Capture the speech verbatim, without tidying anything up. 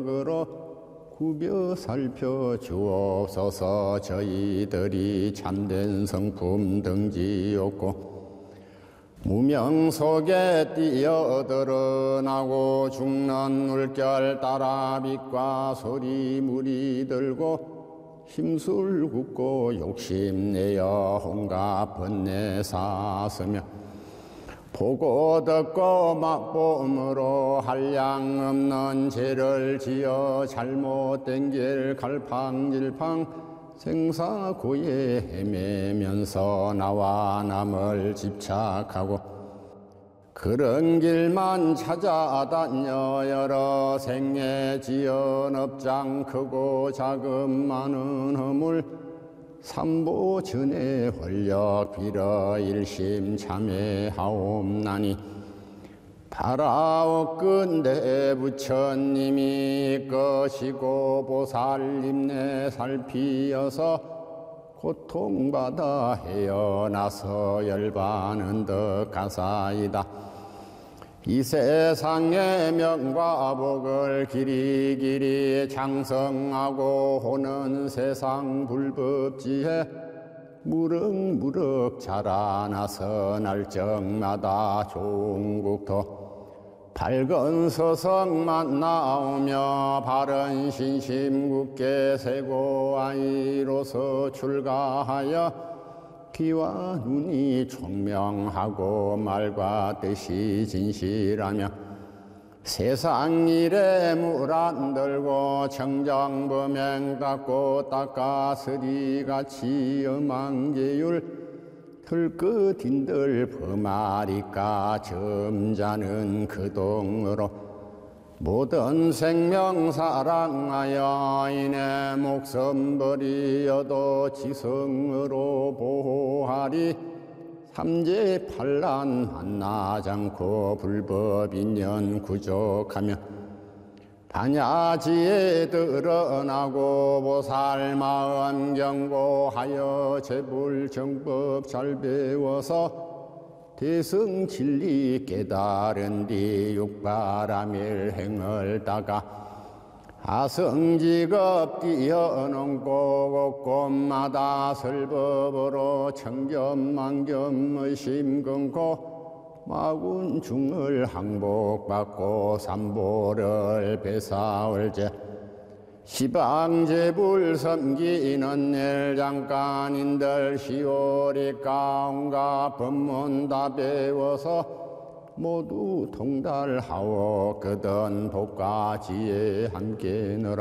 덕으로 구벼 살펴 주옵소서. 저희들이 참된 성품 등지없고 무명 속에 뛰어드러나고 죽는 물결 따라 빛과 소리 물이 들고 힘술 굽고 욕심내어 온갖 번뇌 사서며 보고 듣고 맛봄으로 한량 없는 죄를 지어 잘못된 길 갈팡질팡 생사고에 헤매면서 나와 남을 집착하고 그런 길만 찾아다녀 여러 생애 지은 업장 크고 작은 많은 허물 삼보 전에 홀려 빌어 일심 참회하옵나니 바라옵건대 부처님이 것이고 보살님네 살피어서 고통받아 헤어나서 열반은 더 가사이다. 이 세상의 명과 복을 길이길이 장성하고 오는 세상 불법지에 무럭무럭 자라나서 날적마다 종국토 밝은 서성만 나오며 바른 신심 굳게 세고 아이로서 출가하여 귀와 눈이 총명하고 말과 뜻이 진실하며 세상 일에 물 안 들고 청정범행 닦고 닦아서리같이 엄한계율 털끝인들 범하리까 점자는 그동으로 모든 생명 사랑하여 이내 목숨 버리어도 지성으로 보호하리. 삼재 판란 만나지 않고 불법인연 구족하며 반야지에 드러나고 보살 마음 경고하여 제불 정법 잘 배워서 대승 진리 깨달은 뒤 육바라밀 행을 따가 아성직업 뛰어넘고 곳곳마다 설법으로 청겸만겸 의심 끊고 마군중을 항복받고 삼보를 배사올제 시방제불 섬기는 일 잠깐인들 시오리 가운가 법문 다 배워서 모두 통달하오. 그든 복과 지혜 함께 너라.